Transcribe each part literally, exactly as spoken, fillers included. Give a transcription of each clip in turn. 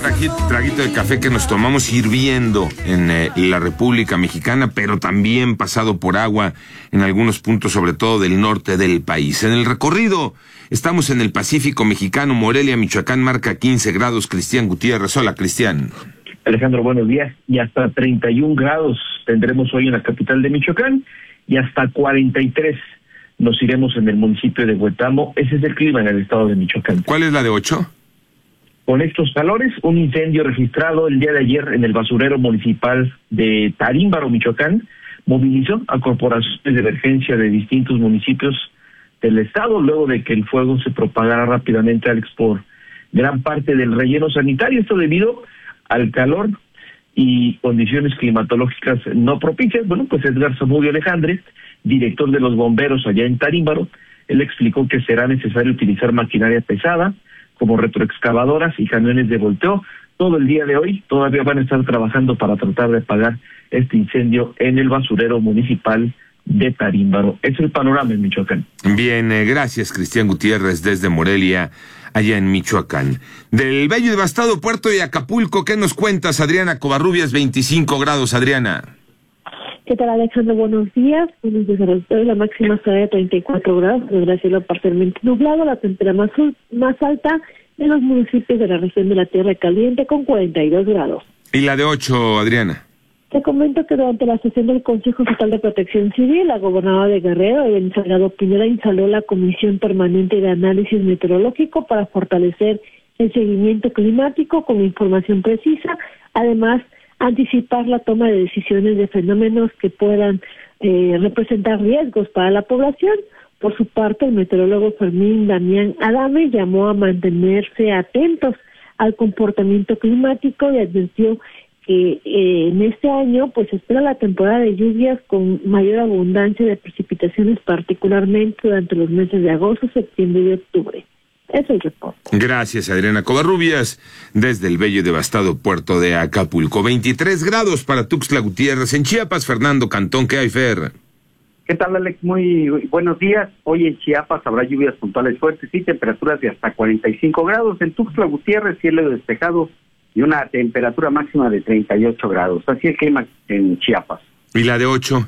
traguito, traguito de café que nos tomamos hirviendo en eh, la República Mexicana, pero también pasado por agua en algunos puntos, sobre todo del norte del país. En el recorrido estamos en el Pacífico Mexicano. Morelia, Michoacán, marca quince grados. Cristian Gutiérrez. Hola, Cristian. Alejandro, buenos días. Y hasta treinta y un grados tendremos hoy en la capital de Michoacán y hasta cuarenta y tres nos iremos en el municipio de Huetamo. Ese es el clima en el estado de Michoacán. ¿Cuál es la de ocho? Con estos calores, un incendio registrado el día de ayer en el basurero municipal de Tarímbaro, Michoacán, movilizó a corporaciones de emergencia de distintos municipios del estado, luego de que el fuego se propagara rápidamente, Alex, por gran parte del relleno sanitario. Esto debido al calor y condiciones climatológicas no propicias. Bueno, pues Edgar Zamudio Alejandre, director de los bomberos allá en Tarímbaro, él explicó que será necesario utilizar maquinaria pesada, como retroexcavadoras y camiones de volteo. Todo el día de hoy todavía van a estar trabajando para tratar de apagar este incendio en el basurero municipal de Tarímbaro. Es el panorama en Michoacán. Bien, eh, gracias, Cristian Gutiérrez, desde Morelia, allá en Michoacán. Del bello y devastado puerto de Acapulco, ¿qué nos cuentas, Adriana Covarrubias? veinticinco grados, Adriana. ¿Qué tal, Alejandro? Buenos días. Buenos días a ustedes. La máxima será de treinta y cuatro grados, el cielo parcialmente nublado. La temperatura más, más alta en los municipios de la región de la Tierra Caliente con cuarenta y dos grados. ¿Y la de ocho, Adriana? Te comento que durante la sesión del Consejo Estatal de Protección Civil, la gobernadora de Guerrero, Evelyn Salgado Pineda, instaló la Comisión Permanente de Análisis Meteorológico para fortalecer el seguimiento climático con información precisa. Además, anticipar la toma de decisiones de fenómenos que puedan eh, representar riesgos para la población. Por su parte, el meteorólogo Fermín Damián Adame llamó a mantenerse atentos al comportamiento climático y advirtió que eh, en este año pues espera la temporada de lluvias con mayor abundancia de precipitaciones, particularmente durante los meses de agosto, septiembre y octubre. Es el reporte. Gracias, Adriana Covarrubias, desde el bello y devastado puerto de Acapulco. veintitrés grados para Tuxtla Gutiérrez. En Chiapas, Fernando Cantón, ¿qué hay, Fer? ¿Qué tal, Alex? Muy buenos días. Hoy en Chiapas habrá lluvias puntuales fuertes y temperaturas de hasta cuarenta y cinco grados. En Tuxtla Gutiérrez, cielo despejado y una temperatura máxima de treinta y ocho grados. Así el clima en Chiapas. ¿Y la de ocho?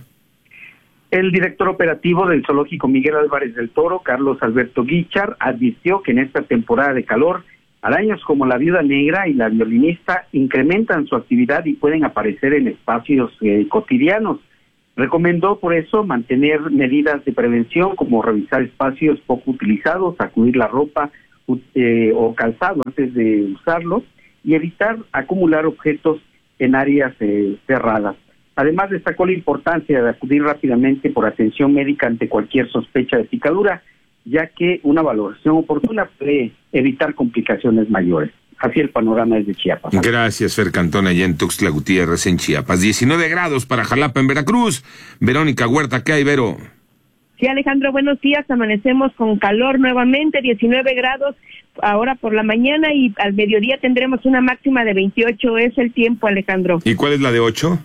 El director operativo del Zoológico Miguel Álvarez del Toro, Carlos Alberto Guichar, advirtió que en esta temporada de calor, arañas como la viuda negra y la violinista incrementan su actividad y pueden aparecer en espacios eh, cotidianos. Recomendó por eso mantener medidas de prevención como revisar espacios poco utilizados, sacudir la ropa eh, o calzado antes de usarlos y evitar acumular objetos en áreas eh, cerradas. Además, destacó la importancia de acudir rápidamente por atención médica ante cualquier sospecha de picadura, ya que una valoración oportuna puede evitar complicaciones mayores. Así el panorama desde Chiapas. Gracias, Fer Cantón, allá en Tuxtla Gutiérrez, en Chiapas. diecinueve grados para Jalapa, en Veracruz. Verónica Huerta, ¿qué hay, Vero? Sí, Alejandro, buenos días. Amanecemos con calor nuevamente, diecinueve grados ahora por la mañana y al mediodía tendremos una máxima de veintiocho. Es el tiempo, Alejandro. ¿Y cuál es la de ocho?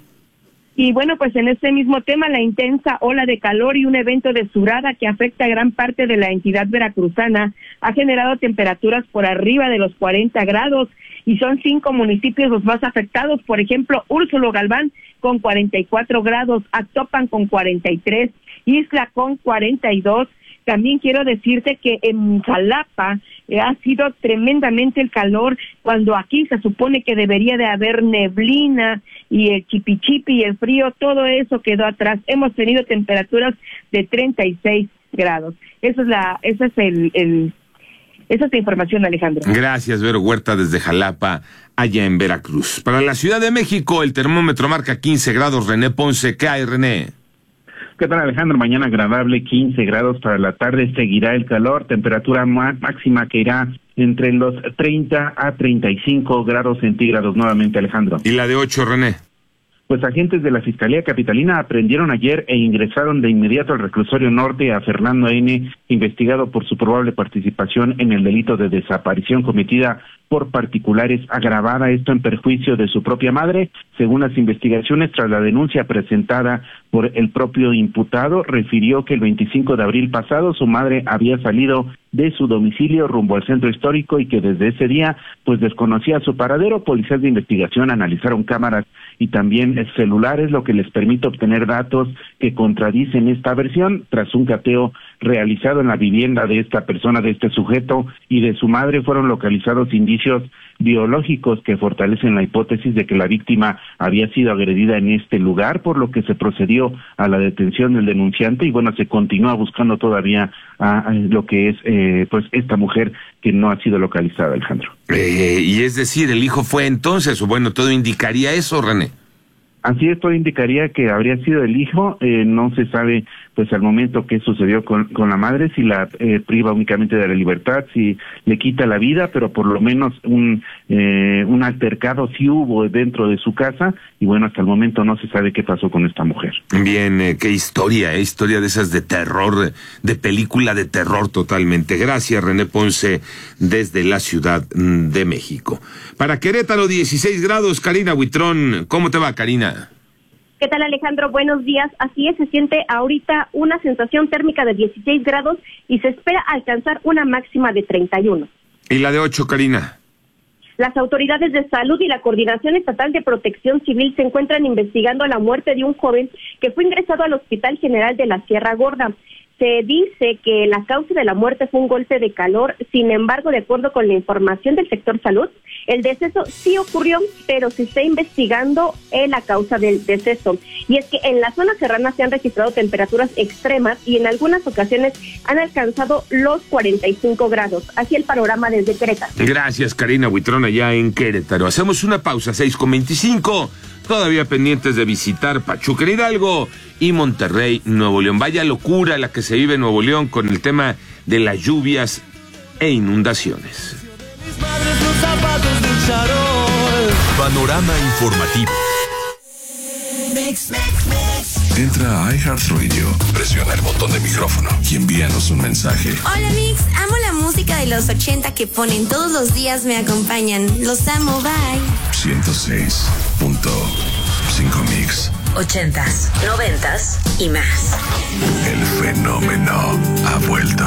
Y bueno, pues en este mismo tema, la intensa ola de calor y un evento de surada que afecta a gran parte de la entidad veracruzana ha generado temperaturas por arriba de los cuarenta grados y son cinco municipios los más afectados. Por ejemplo, Úrsulo Galván con cuarenta y cuatro grados, Actopan con cuarenta y tres, Isla con cuarenta y dos. También quiero decirte que en Jalapa eh, ha sido tremendamente el calor, cuando aquí se supone que debería de haber neblina y el chipichipi y el frío, todo eso quedó atrás. Hemos tenido temperaturas de treinta y seis grados. Esa es la, esa es el, el esa es la información, Alejandro. Gracias, Vero Huerta, desde Jalapa, allá en Veracruz. Para la Ciudad de México, el termómetro marca quince grados. René Ponce, ¿qué hay, René? ¿Qué tal, Alejandro? Mañana agradable, quince grados para la tarde, seguirá el calor, temperatura máxima que irá entre los treinta a treinta y cinco grados centígrados nuevamente, Alejandro. ¿Y la de ocho, René? Pues agentes de la Fiscalía Capitalina aprendieron ayer e ingresaron de inmediato al reclusorio norte a Fernando N., investigado por su probable participación en el delito de desaparición cometida por particulares agravada, esto en perjuicio de su propia madre. Según las investigaciones, tras la denuncia presentada por el propio imputado, refirió que el veinticinco de abril pasado su madre había salido de su domicilio rumbo al centro histórico y que desde ese día pues desconocía su paradero. Policías de investigación analizaron cámaras y también celulares, lo que les permite obtener datos que contradicen esta versión. Tras un cateo realizado en la vivienda de esta persona, de este sujeto y de su madre, fueron localizados indicios biológicos que fortalecen la hipótesis de que la víctima había sido agredida en este lugar, por lo que se procedió a la detención del denunciante y bueno, se continúa buscando todavía a, a lo que es eh, pues esta mujer que no ha sido localizada, Alejandro. Eh, y es decir, el hijo fue entonces, o bueno, todo indicaría eso, René. Así es, todo indicaría que habría sido el hijo. Eh, no se sabe pues al momento qué sucedió con, con la madre, si la eh, priva únicamente de la libertad, si le quita la vida, pero por lo menos un eh, un altercado sí hubo dentro de su casa y bueno, hasta el momento no se sabe qué pasó con esta mujer. Bien, eh, qué historia, eh, historia de esas de terror, de película de terror totalmente. Gracias, René Ponce, desde la Ciudad de México. Para Querétaro, dieciséis grados, Karina Huitrón. ¿Cómo te va, Karina? ¿Qué tal, Alejandro? Buenos días. Así es, se siente ahorita una sensación térmica de dieciséis grados y se espera alcanzar una máxima de treinta y uno. ¿Y la de ocho, Karina? Las autoridades de salud y la Coordinación Estatal de Protección Civil se encuentran investigando la muerte de un joven que fue ingresado al Hospital General de la Sierra Gorda. Se dice que la causa de la muerte fue un golpe de calor. Sin embargo, de acuerdo con la información del sector salud, el deceso sí ocurrió, pero se está investigando eh, la causa del deceso. Y es que en la zona serrana se han registrado temperaturas extremas y en algunas ocasiones han alcanzado los cuarenta y cinco grados. Así el panorama desde Querétaro. Gracias, Karina Huitrón, allá en Querétaro. Hacemos una pausa, seis con veinticinco. Todavía pendientes de visitar Pachuca, Hidalgo y Monterrey, Nuevo León. Vaya locura la que se vive en Nuevo León con el tema de las lluvias e inundaciones. Panorama informativo. Entra a iHeartRadio, presiona el botón de micrófono y envíanos un mensaje. Hola Mix, amo la música de los ochenta que ponen todos los días, me acompañan. Los amo, bye. ciento seis punto cinco Mix. Ochentas, noventas y más. El fenómeno ha vuelto.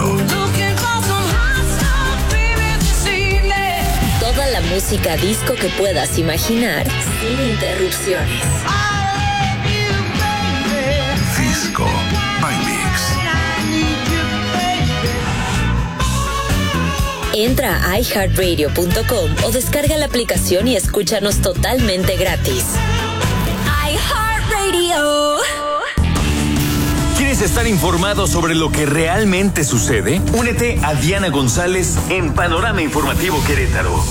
Toda la música disco que puedas imaginar sin interrupciones. Disco by Mix. Entra a i heart radio punto com o descarga la aplicación y escúchanos totalmente gratis. iHeartRadio. ¿Quieres estar informado sobre lo que realmente sucede? Únete a Diana González en Panorama Informativo Querétaro.